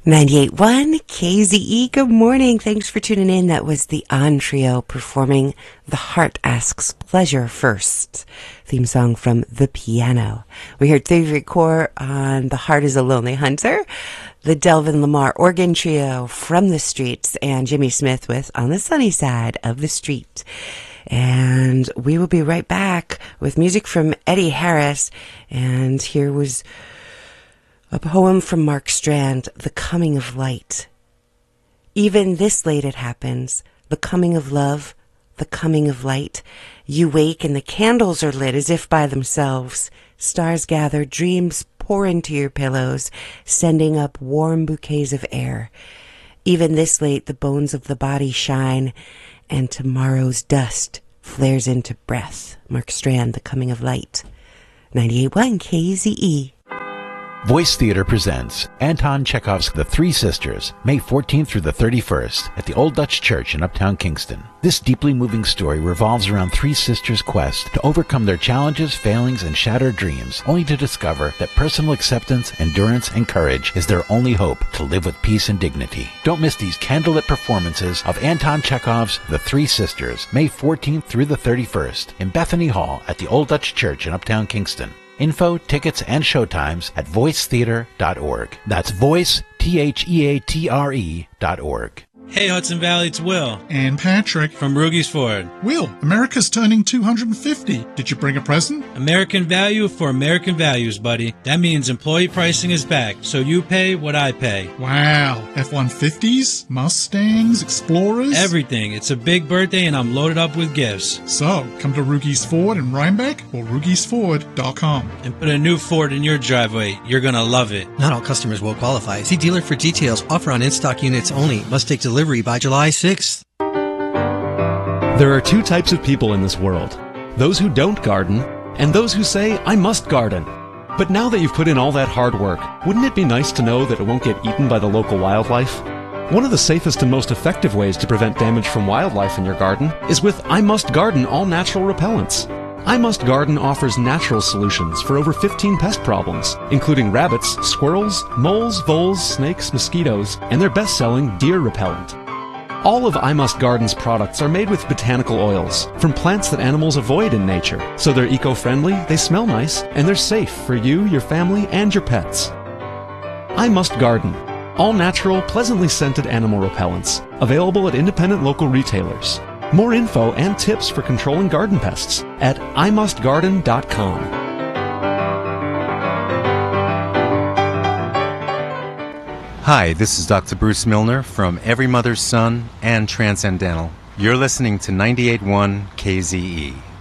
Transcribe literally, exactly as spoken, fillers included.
ninety-eight point one K Z E, good morning. Thanks for tuning in. That was the On Trio performing The Heart Asks Pleasure First, theme song from The Piano. We heard Favorite Core on The Heart is a Lonely Hunter, the Delvin Lamar Organ Trio from the Streets, and Jimmy Smith with On the Sunny Side of the Street. And we will be right back with music from Eddie Harris. And here was a poem from Mark Strand, The Coming of Light. Even this late it happens, the coming of love, the coming of light. You wake and the candles are lit as if by themselves. Stars gather, dreams pour into your pillows, sending up warm bouquets of air. Even this late the bones of the body shine, and tomorrow's dust flares into breath. Mark Strand, The Coming of Light. ninety-eight point one K Z E. Voice Theater presents Anton Chekhov's The Three Sisters, May fourteenth through the thirty-first, at the Old Dutch Church in Uptown Kingston. This deeply moving story revolves around three sisters' quest to overcome their challenges, failings, and shattered dreams, only to discover that personal acceptance, endurance, and courage is their only hope to live with peace and dignity. Don't miss these candlelit performances of Anton Chekhov's The Three Sisters, May fourteenth through the thirty-first, in Bethany Hall at the Old Dutch Church in Uptown Kingston. Info, tickets, and showtimes at voice theater dot org. That's voice, T H E A T R E dot org. Hey Hudson Valley, it's Will. And Patrick. From Rugy's Ford. Will, America's turning two hundred fifty. Did you bring a present? American value for American values, buddy. That means employee pricing is back, so you pay what I pay. Wow. F one fifties, Mustangs, Explorers? Everything. It's a big birthday and I'm loaded up with gifts. So, come to Rugy's Ford in Rhinebeck or ruggies ford dot com. And put a new Ford in your driveway. You're gonna love it. Not all customers will qualify. See dealer for details. Offer on in-stock units only. Must take delivery by July sixth. There are two types of people in this world. Those who don't garden, and those who say, I must garden. But now that you've put in all that hard work, wouldn't it be nice to know that it won't get eaten by the local wildlife? One of the safest and most effective ways to prevent damage from wildlife in your garden is with I Must Garden all-natural repellents. I Must Garden offers natural solutions for over fifteen pest problems, including rabbits, squirrels, moles, voles, snakes, mosquitoes, and their best-selling deer repellent. All of I Must Garden's products are made with botanical oils from plants that animals avoid in nature, so they're eco-friendly, they smell nice, and they're safe for you, your family, and your pets. I Must Garden. All-natural, pleasantly scented animal repellents, available at independent local retailers. More info and tips for controlling garden pests at I must garden dot com. Hi, this is Doctor Bruce Milner from Every Mother's Son and Transcendental. You're listening to ninety-eight point one K Z E.